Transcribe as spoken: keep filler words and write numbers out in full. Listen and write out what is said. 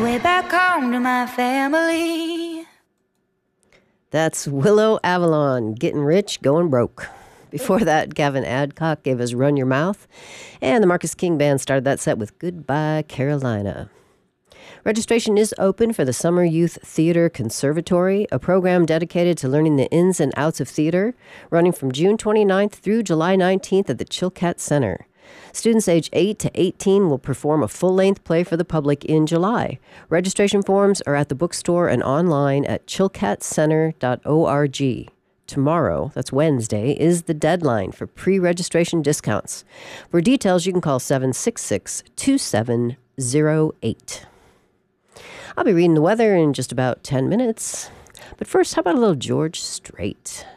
way back home to my family. That's Willow Avalon, Getting Rich, Going Broke. Before that, Gavin Adcock gave us Run Your Mouth, and the Marcus King Band started that set with Goodbye Carolina. Registration is open for the Summer Youth Theater Conservatory, a program dedicated to learning the ins and outs of theater, running from June twenty-ninth through July nineteenth at the Chilkat Center. Students age eight to eighteen will perform a full-length play for the public in July. Registration forms are at the bookstore and online at chilkat center dot org. Tomorrow, that's Wednesday, is the deadline for pre-registration discounts. For details, you can call seven six six, two seven zero eight. I'll be reading the weather in just about ten minutes. But first, how about a little George Strait?